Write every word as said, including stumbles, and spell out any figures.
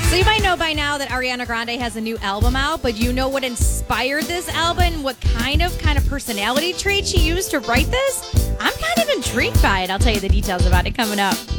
So you might know by now that Ariana Grande has a new album out, but you know what inspired this album? What kind of kind of personality trait she used to write this? I'm kind of intrigued by it. I'll tell you the details about it coming up.